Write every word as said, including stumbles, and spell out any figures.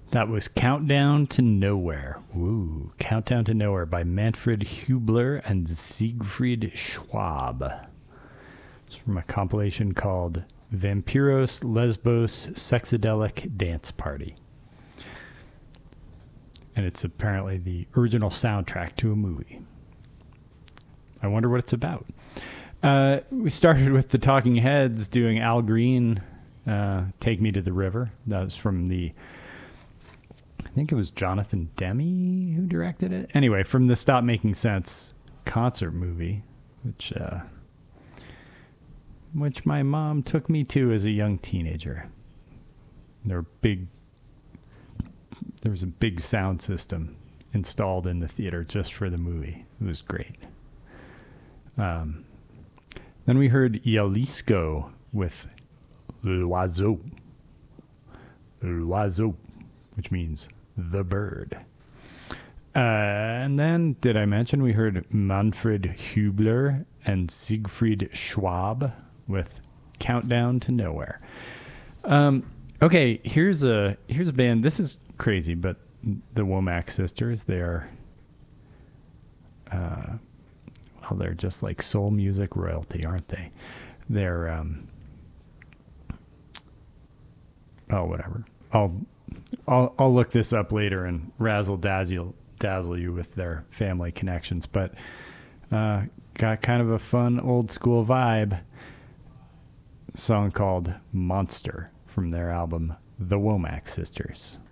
That was Countdown to Nowhere. Ooh, Countdown to Nowhere by Manfred Hubler and Siegfried Schwab. It's from a compilation called Vampiros Lesbos Sexadelic Dance Party. And it's apparently the original soundtrack to a movie. I wonder what it's about. Uh, we started with the Talking Heads doing Al Green, uh, Take Me to the River. That was from the, I think it was Jonathan Demme who directed it. Anyway, from the Stop Making Sense concert movie, which uh, which my mom took me to as a young teenager. There were big, there was a big sound system installed in the theater just for the movie. It was great. Um, then we heard Jalisco with L'Oiseau. L'Oiseau, which means the bird. Uh, and then, did I mention we heard Manfred Hubler and Siegfried Schwab with Countdown to Nowhere. Um, okay, here's a here's a band. This is crazy, but the Womack Sisters, they are... Uh, well, they're just like soul music royalty, aren't they? They're... Um, oh, whatever. I'll... I'll I'll look this up later and razzle dazzle dazzle you with their family connections, but uh, got kind of a fun old school vibe. Song called Monster from their album The Womack Sisters.